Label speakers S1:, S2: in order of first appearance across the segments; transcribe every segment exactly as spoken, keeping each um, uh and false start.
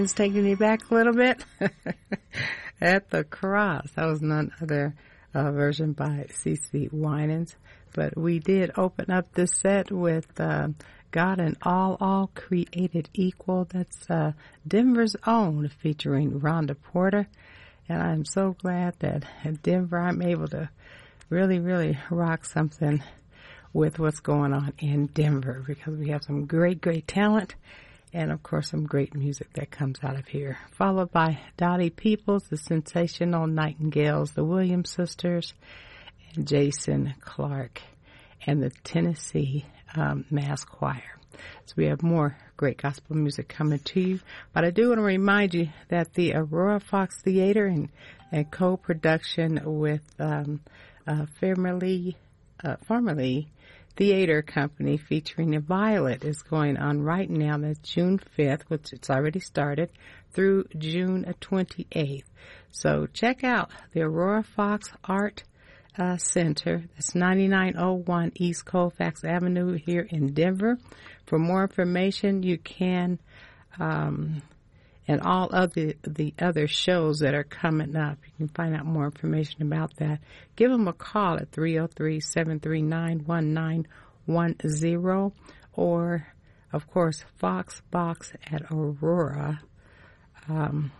S1: It's taking me back a little bit. At the Cross. That was none other uh, version by CeCe Winans. But we did open up this set with uh, God and All, All Created Equal. That's uh, Denver's Own featuring Rhonda Porter. And I'm so glad that in Denver I'm able to really, really rock something with what's going on in Denver, because we have some great, great talent and, of course, some great music that comes out of here. Followed by Dottie Peoples, the Sensational Nightingales, the Williams Sisters, and Jason Clark, and the Tennessee um, Mass Choir. So we have more great gospel music coming to you. But I do want to remind you that the Aurora Fox Theater and, and co-production with um, uh, Formerly, uh, formerly Theater Company featuring Violet is going on right now. That's June fifth, which it's already started, through June twenty-eighth. So check out the Aurora Fox Art uh, Center. That's ninety-nine oh one East Colfax Avenue here in Denver. For more information, you can, um, and all of the, the other shows that are coming up, you can find out more information about that. Give them a call at three oh three, seven three nine, one nine one zero, or, of course, Foxbox at Aurora um,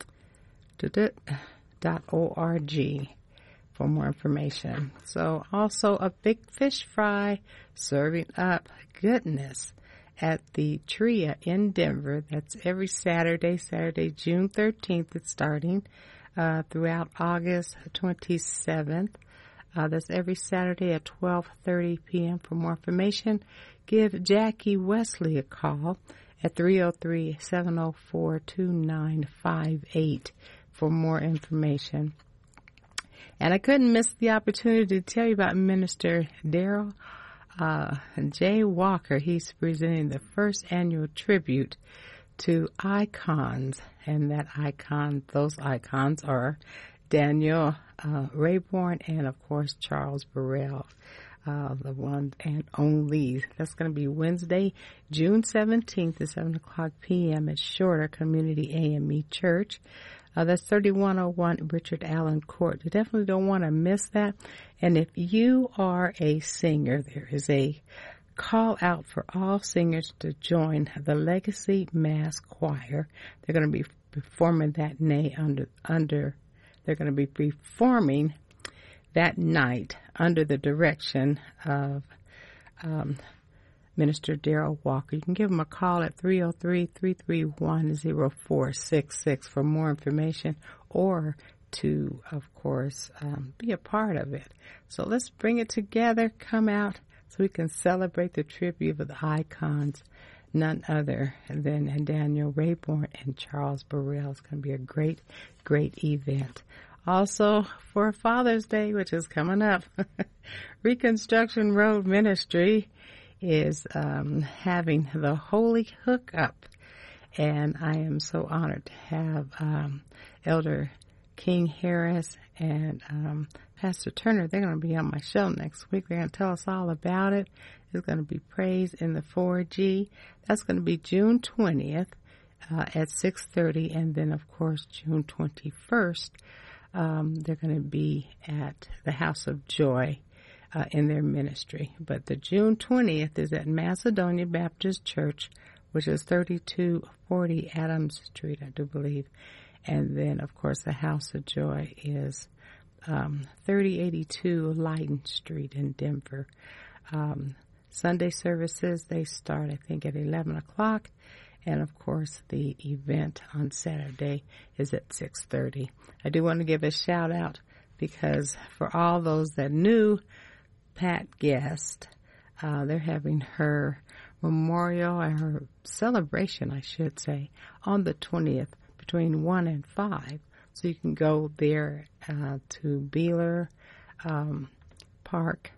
S1: dot org for more information. So also a big fish fry serving up goodness at the Tria in Denver. That's every Saturday, Saturday, June thirteenth. It's starting uh, throughout August twenty-seventh. Uh, that's every Saturday at twelve thirty p.m. For more information, give Jackie Wesley a call at three oh three, seven oh four, two nine five eight for more information. And I couldn't miss the opportunity to tell you about Minister Daryl Uh, Jay Walker. He's presenting the first annual tribute to icons, and that icon, those icons are Daniel uh, Rayborn and, of course, Charles Burrell, uh, the one and only. That's going to be Wednesday, June seventeenth at seven o'clock p.m. at Shorter Community A M E Church. Uh, that's thirty-one oh one Richard Allen Court. You definitely don't want to miss that. And if you are a singer, there is a call out for all singers to join the Legacy Mass Choir. They're going to be performing that night under, under, they're going to be performing that night under the direction of um, Minister Daryl Walker. You can give him a call at three oh three, three three one, oh four six six for more information, or to, of course, um, be a part of it. So let's bring it together, come out, so we can celebrate the tribute of the icons, none other than Daniel Rayborn and Charles Burrell. It's going to be a great, great event. Also, for Father's Day, which is coming up, Reconstruction Road Ministry is um, having the Holy Hookup, and I am so honored to have um, Elder King Harris and um, Pastor Turner. They're going to be on my show next week. They're going to tell us all about it. It's going to be Praise in the four G. That's going to be June twentieth uh, at six thirty, and then, of course, June twenty-first, um, they're going to be at the House of Joy Uh, in their ministry. But the June twentieth is at Macedonia Baptist Church, which is thirty-two forty Adams Street, I do believe. And then, of course, the House of Joy is um, thirty eighty-two Lyden Street in Denver. Um, Sunday services, they start, I think, at eleven o'clock. And, of course, the event on Saturday is at six thirty. I do want to give a shout-out because for all those that knew Pat Guest, uh, they're having her memorial and her celebration, I should say, on the twentieth between one and five. So you can go there uh, to Beeler um, Park,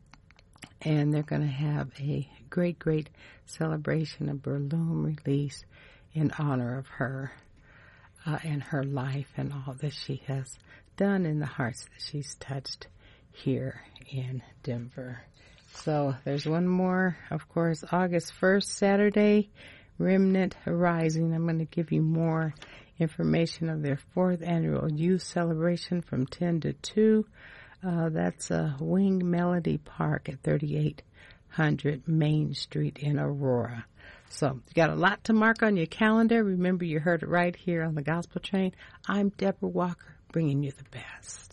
S1: and they're going to have a great, great celebration, a balloon release in honor of her uh, and her life and all that she has done in the hearts that she's touched here in Denver. So there's one more, of course, August first, Saturday, Remnant Rising. I'm going to give you more information of their fourth annual youth celebration from ten to two. Uh, that's uh, Wing Melody Park at thirty-eight hundred Main Street in Aurora. So you got a lot to mark on your calendar. Remember, you heard it right here on the Gospel Train. I'm Deborah Walker, bringing you the best.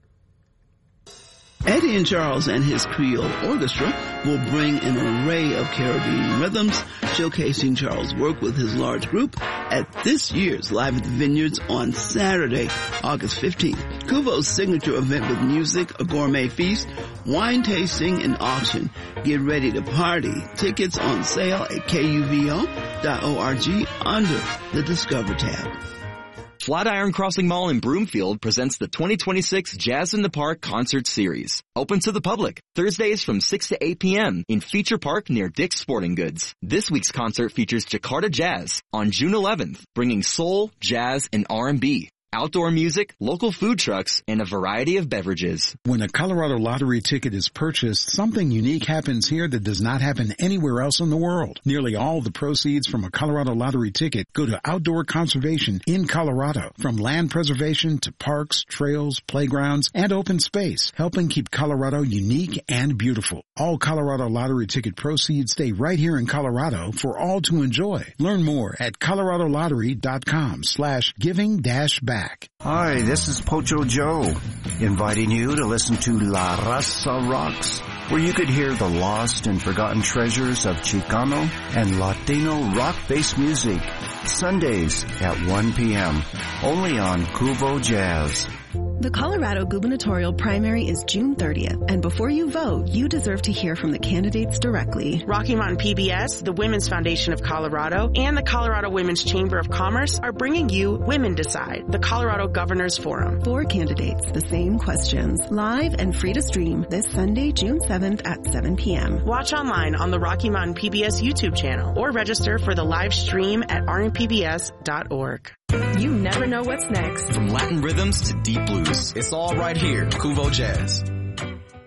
S2: Eddie and Charles and his Creole Orchestra will bring an array of Caribbean rhythms, showcasing Charles' work with his large group at this year's Live at the Vineyards on Saturday, August fifteenth. Kuvo's signature event with music, a gourmet feast, wine tasting, and auction. Get ready to party. Tickets on sale at K U V O dot org under the Discover tab.
S3: Flatiron Crossing Mall in Broomfield presents the twenty twenty-six Jazz in the Park Concert Series. Open to the public, Thursdays from six to eight p.m. in Feature Park near Dick's Sporting Goods. This week's concert features Jakarta Jazz on June eleventh, bringing soul, jazz, and R and B. Outdoor music, local food trucks, and a variety of beverages.
S4: When a Colorado Lottery ticket is purchased, something unique happens here that does not happen anywhere else in the world. Nearly all the proceeds from a Colorado Lottery ticket go to outdoor conservation in Colorado, from land preservation to parks, trails, playgrounds, and open space, helping keep Colorado unique and beautiful. All Colorado Lottery ticket proceeds stay right here in Colorado for all to enjoy. Learn more at colorado lottery dot com slash giving dash back.
S5: Hi, this is Pocho Joe, inviting you to listen to La Raza Rocks, where you could hear the lost and forgotten treasures of Chicano and Latino rock-based music, Sundays at one p.m., only on Kuvo Jazz.
S6: The Colorado gubernatorial primary is June thirtieth, and before you vote, you deserve to hear from the candidates directly.
S7: Rocky Mountain P B S, the Women's Foundation of Colorado, and the Colorado Women's Chamber of Commerce are bringing you Women Decide, the Colorado Governors Forum.
S6: Four candidates, the same questions, live and free to stream this Sunday, June seventh at seven p.m.
S7: Watch online on the Rocky Mountain P B S YouTube channel or register for the live stream at r m p b s dot org.
S8: You never know what's next.
S3: From Latin rhythms to deep blues, it's all right here, Kuvo Jazz.